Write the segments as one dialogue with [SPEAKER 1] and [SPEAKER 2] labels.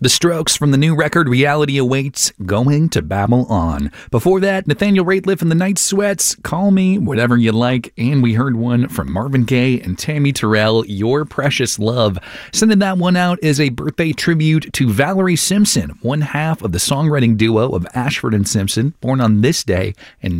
[SPEAKER 1] The Strokes from the new record Reality Awaits, Going to Babble On. Before that, Nathaniel Rateliff and the Night Sweats, Call Me Whatever You Like. And we heard one from Marvin Gaye and Tammy Terrell, Your Precious Love. Sending that one out as a birthday tribute to Valerie Simpson, one half of the songwriting duo of Ashford and Simpson, born on this day in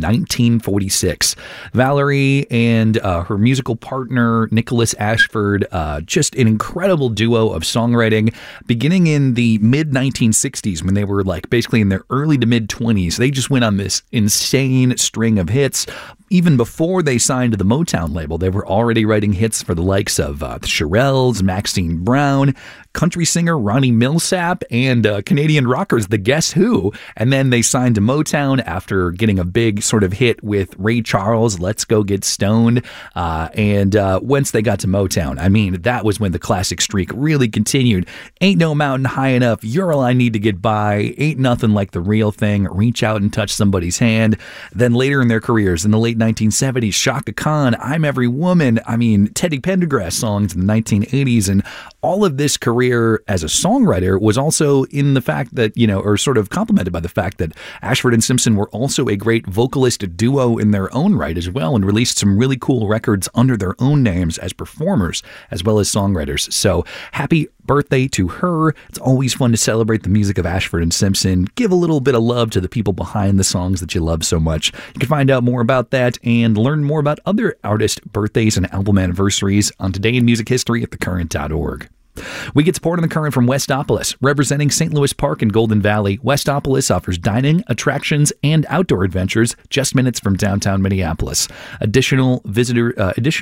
[SPEAKER 1] 1946. Valerie and her musical partner, Nicholas Ashford, just an incredible duo of songwriting, beginning in the mid-1960s when they were like basically in their early to mid-20s. They just went on this insane string of hits. Even before they signed to the Motown label, they were already writing hits for the likes of the Shirelles, Maxine Brown, country singer Ronnie Millsap, and Canadian rockers The Guess Who. And then they signed to Motown after getting a big sort of hit with Ray Charles, Let's Go Get Stoned. And once they got to Motown, I mean, that was when the classic streak really continued. Ain't No Mountain High Enough, You're All I Need to Get By, Ain't Nothing Like the Real Thing, Reach Out and Touch Somebody's Hand. Then later in their careers, in the late 1970s, Chaka Khan, I'm Every Woman, I mean, Teddy Pendergrass songs in the 1980s, and all of this career as a songwriter was also in the fact that, you know, or sort of complemented by the fact that Ashford and Simpson were also a great vocalist duo in their own right as well, and released some really cool records under their own names as performers as well as songwriters. So happy birthday to her. It's always fun to celebrate the music of Ashford and Simpson. Give a little bit of love to the people behind the songs that you love so much. You can find out more about that and learn more about other artist birthdays and album anniversaries on Today in Music History at thecurrent.org. We get support on The Current from Westopolis. Representing St. Louis Park and Golden Valley, Westopolis offers dining, attractions, and outdoor adventures just minutes from downtown Minneapolis. Additional visitors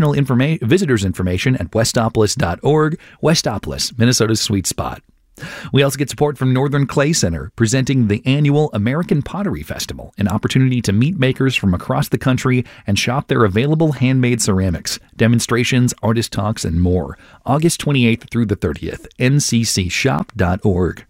[SPEAKER 1] information at westopolis.org. Westopolis, Minnesota's sweet spot. We also get support from Northern Clay Center, presenting the annual American Pottery Festival, an opportunity to meet makers from across the country and shop their available handmade ceramics, demonstrations, artist talks, and more. August 28th through the 30th, nccshop.org.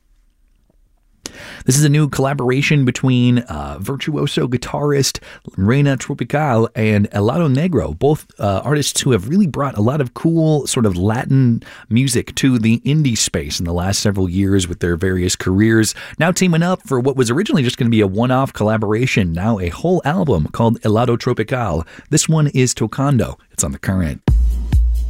[SPEAKER 1] This is a new collaboration between virtuoso guitarist Reina Tropical and Helado Negro, both artists who have really brought a lot of cool sort of Latin music to the indie space in the last several years with their various careers. Now teaming up for what was originally just going to be a one-off collaboration, now a whole album called Helado Tropical. This one is Tocando. It's on The Current.